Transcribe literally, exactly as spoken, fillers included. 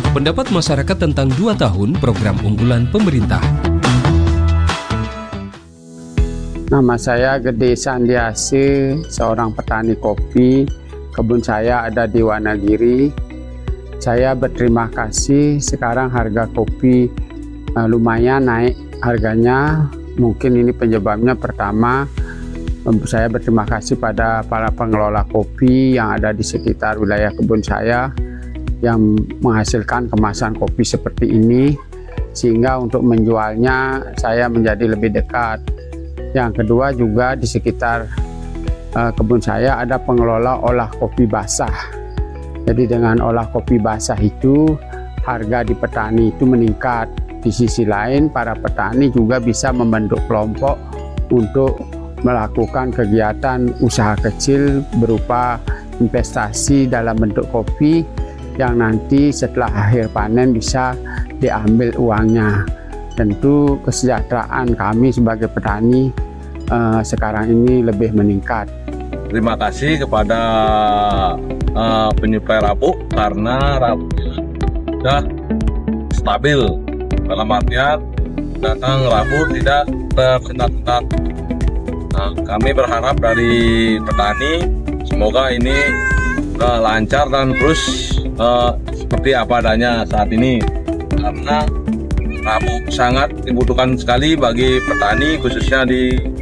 Pendapat masyarakat tentang dua tahun program unggulan pemerintah. Nama saya Gede Sandiase, seorang petani kopi. Kebun saya ada di Wanagiri. Saya berterima kasih sekarang harga kopi uh, lumayan naik harganya. Mungkin ini penyebabnya pertama, um, saya berterima kasih pada para pengelola kopi yang ada di sekitar wilayah kebun saya yang menghasilkan kemasan kopi seperti ini, sehingga untuk menjualnya saya menjadi lebih dekat. Yang kedua juga di sekitar uh, kebun saya ada pengelola olah kopi basah. Jadi dengan olah kopi basah itu harga di petani itu meningkat. Di sisi lain para petani juga bisa membentuk kelompok untuk melakukan kegiatan usaha kecil berupa investasi dalam bentuk kopi yang nanti setelah akhir panen bisa diambil uangnya. Tentu kesejahteraan kami sebagai petani uh, sekarang ini lebih meningkat. Terima kasih kepada uh, penyuplai rabuk karena rabuknya sudah stabil, dalam artian datang rabuk tidak tersendat-sendat. Nah, kami berharap dari petani semoga ini uh, lancar dan terus uh, seperti apa adanya saat ini, karena rabuk sangat dibutuhkan sekali bagi petani khususnya di